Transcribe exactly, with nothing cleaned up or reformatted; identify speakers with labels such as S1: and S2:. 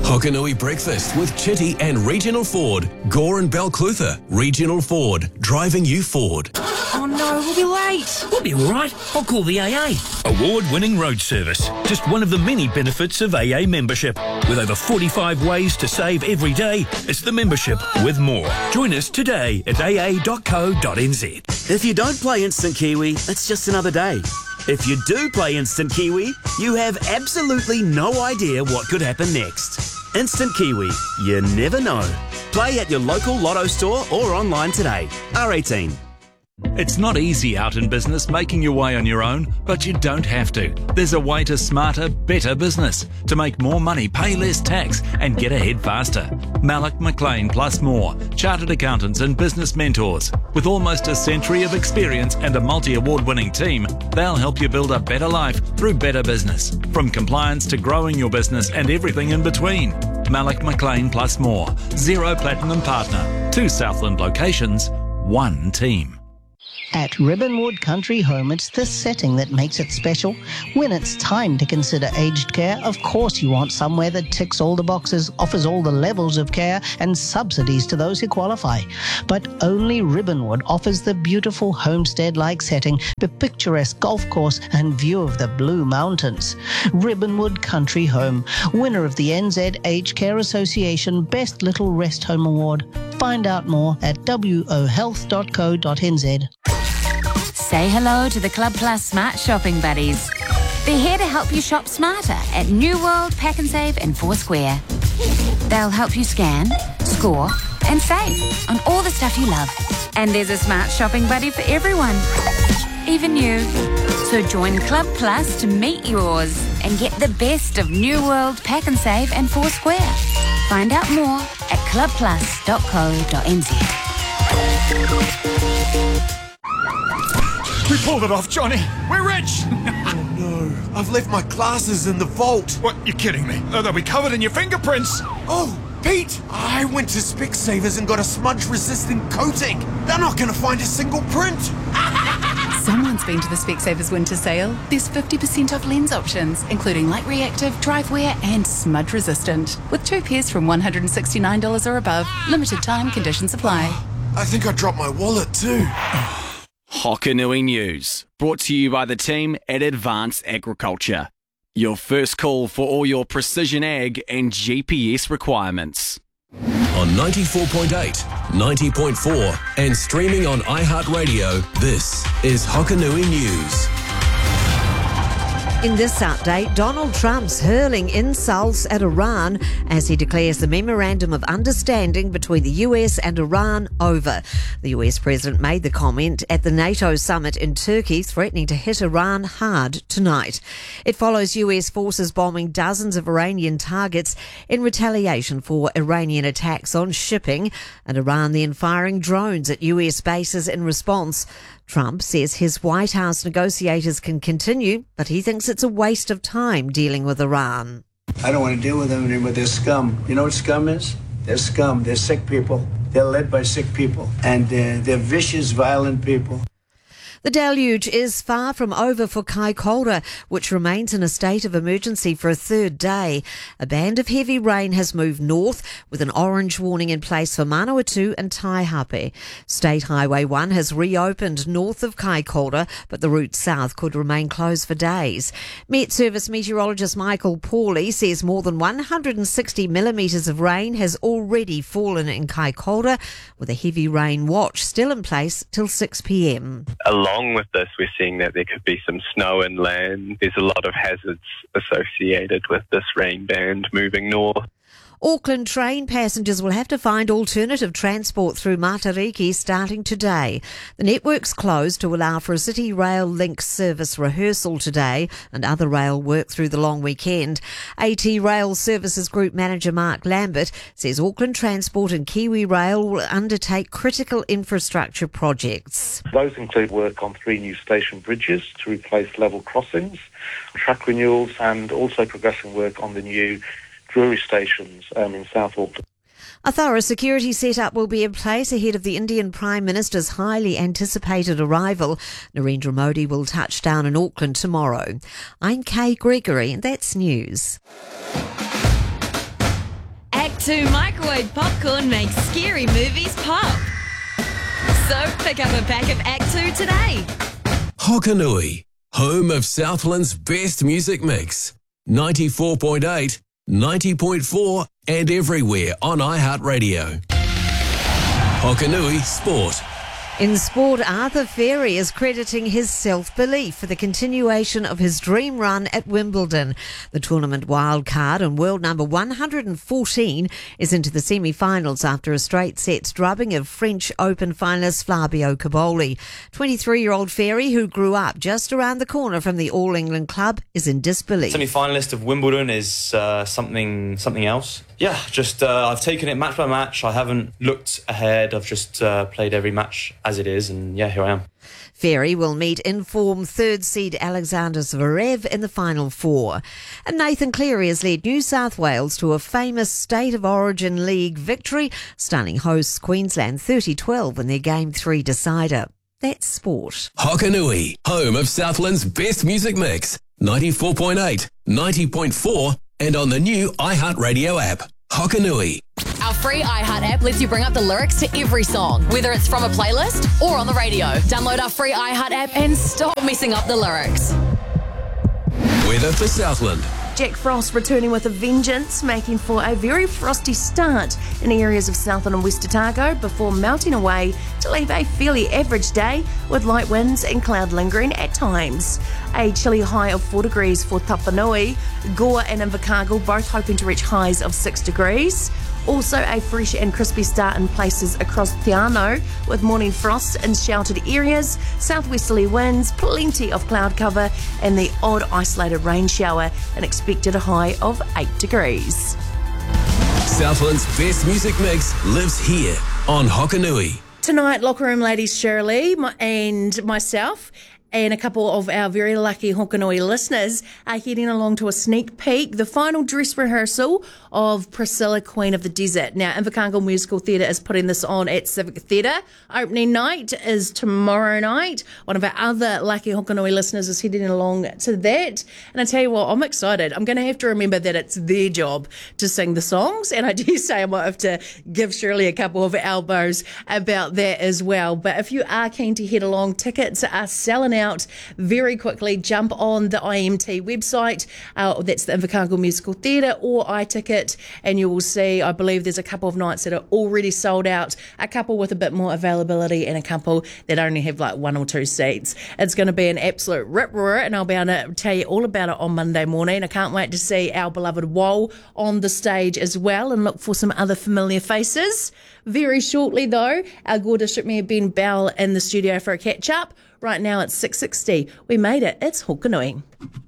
S1: Hokanui Breakfast with Chitty and Regional Ford. Gore and Balclutha. Regional Ford. Driving you forward.
S2: Oh no, we'll be late.
S3: We'll be all right. I'll call the A A. Award-winning road service. Just one of the many benefits of A A membership. With over forty-five ways to save every day, it's the membership with more. Join us today at a a dot co dot n z.
S4: If you don't play Instant Kiwi, it's just another day. If you do play Instant Kiwi, you have absolutely no idea what could happen next. Instant Kiwi, you never know. Play at your local Lotto store or online today. R eighteen.
S5: It's not easy out in business making your way on your own, but you don't have to. There's a way to smarter, better business. To make more money, pay less tax and get ahead faster. Malloch McLean plus more. Chartered accountants and business mentors. With almost a century of experience and a multi-award winning team, they'll help you build a better life through better business. From compliance to growing your business and everything in between. Malloch McLean plus more. Zero Platinum Partner. Two Southland locations. One team.
S6: At Ribbonwood Country Home, it's this setting that makes it special. When it's time to consider aged care, of course you want somewhere that ticks all the boxes, offers all the levels of care and subsidies to those who qualify. But only Ribbonwood offers the beautiful homestead-like setting, the picturesque golf course and view of the Blue Mountains. Ribbonwood Country Home, winner of the N Z Aged Care Association Best Little Rest Home Award. Find out more at w o health dot co dot n z.
S7: Say hello to the Club Plus Smart Shopping Buddies. They're here to help you shop smarter at New World, Pack and Save and Foursquare. They'll help you scan, score and save on all the stuff you love. And there's a smart shopping buddy for everyone, even you. So join Club Plus to meet yours and get the best of New World, Pack and Save and Foursquare. Find out more at club plus dot co dot n z.
S8: We pulled it off, Johnny. We're rich.
S9: Oh no, I've left my glasses in the vault.
S8: What, you're kidding me? Oh, they'll be covered in your fingerprints.
S9: Oh, Pete, I went to Specsavers and got a smudge-resistant coating. They're not going to find a single print.
S10: Someone's been to the Specsavers winter sale. There's fifty percent off lens options, including light reactive, drive wear and smudge resistant. With two pairs from one hundred sixty-nine dollars or above. Limited time, conditions apply.
S9: I think I dropped my wallet too.
S4: Hokanui News, brought to you by the team at Advanced Agriculture. Your first call for all your precision ag and G P S requirements.
S1: On ninety-four point eight, ninety point four and streaming on iHeartRadio, this is Hokanui News.
S11: In this update, Donald Trump's hurling insults at Iran as he declares the Memorandum of Understanding between the U S and Iran over. The U S president made the comment at the NATO summit in Turkey, threatening to hit Iran hard tonight. It follows U S forces bombing dozens of Iranian targets in retaliation for Iranian attacks on shipping, and Iran then firing drones at U S bases in response. Trump says his White House negotiators can continue, but he thinks it's a waste of time dealing with Iran.
S12: I don't want to deal with them anymore. They're scum. You know what scum is? They're scum. They're sick people. They're led by sick people. And uh, they're vicious, violent people.
S11: The deluge is far from over for Kaikoura, which remains in a state of emergency for a third day. A band of heavy rain has moved north, with an orange warning in place for Manawatu and Taihape. State Highway one has reopened north of Kaikoura, but the route south could remain closed for days. Met Service meteorologist Michael Pawley says more than one hundred sixty millimetres of rain has already fallen in Kaikoura, with a heavy rain watch still in place till six p m.
S13: Along with this, we're seeing that there could be some snow inland. There's a lot of hazards associated with this rain band moving north.
S11: Auckland train passengers will have to find alternative transport through Matariki starting today. The network's closed to allow for a City Rail Link service rehearsal today and other rail work through the long weekend. AT Rail Services Group Manager Mark Lambert says Auckland Transport and Kiwi Rail will undertake critical infrastructure projects.
S14: Those include work on three new station bridges to replace level crossings, track renewals and also progressing work on the new Drury stations um, in South Auckland.
S11: A thorough security setup will be in place ahead of the Indian Prime Minister's highly anticipated arrival. Narendra Modi will touch down in Auckland tomorrow. I'm Kay Gregory, and that's news.
S15: Act two microwave popcorn makes scary movies pop. So pick up a pack of Act two today.
S1: Hokanui, home of Southland's best music mix. ninety-four point eight, ninety point four and everywhere on iHeartRadio. Hokanui Sport.
S11: In sport, Arthur Ferry is crediting his self-belief for the continuation of his dream run at Wimbledon. The tournament wildcard and world number one hundred fourteen is into the semi-finals after a straight sets drubbing of French Open finalist Flavio Caboli. twenty-three-year-old Ferry, who grew up just around the corner from the All England club, is in disbelief.
S16: Semi-finalist of Wimbledon is uh, something something else. Yeah, just uh, I've taken it match by match. I haven't looked ahead. I've just uh, played every match as it is, and yeah, here I am.
S11: Ferry will meet in-form third seed Alexander Zverev in the final four. And Nathan Cleary has led New South Wales to a famous State of Origin League victory, stunning hosts Queensland thirty twelve in their Game three decider. That's sport.
S1: Hokanui, home of Southland's best music mix. ninety-four point eight, ninety point four and on the new iHeartRadio app. Hokanui.
S17: Our free iHeart app lets you bring up the lyrics to every song, whether it's from a playlist or on the radio. Download our free iHeart app and stop messing up the lyrics.
S1: Weather for Southland.
S2: Jack Frost returning with a vengeance, making for a very frosty start in areas of Southland and West Otago before melting away to leave a fairly average day with light winds and cloud lingering at times. A chilly high of four degrees for Tapanui, Gore and Invercargill both hoping to reach highs of six degrees. Also a fresh and crispy start in places across Te Anau with morning frost in sheltered areas, southwesterly winds, plenty of cloud cover and the odd isolated rain shower, and expected a high of eight degrees.
S1: Southland's best music mix lives here on Hokanui.
S2: Tonight, Locker Room Ladies Shirley and myself and a couple of our very lucky Hokanui listeners are heading along to a sneak peek, the final dress rehearsal of Priscilla, Queen of the Desert. Now, Invercargill Musical Theatre is putting this on at Civic Theatre. Opening night is tomorrow night. One of our other lucky Hokanui listeners is heading along to that. And I tell you what, I'm excited. I'm going to have to remember that it's their job to sing the songs. And I dare say I might have to give Shirley a couple of elbows about that as well. But if you are keen to head along, tickets are selling out out very quickly. Jump on the I M T website, uh, that's the Invercargill Musical Theatre, or iTicket, and you will see, I believe there's a couple of nights that are already sold out, a couple with a bit more availability, and a couple that only have like one or two seats. It's going to be an absolute rip-roar, and I'll be able to tell you all about it on Monday morning. I can't wait to see our beloved Wall on the stage as well, and look for some other familiar faces. Very shortly though, our Gore District Mayor Ben Bell in the studio for a catch-up. Right now it's six sixty. We made it. It's Hokanui.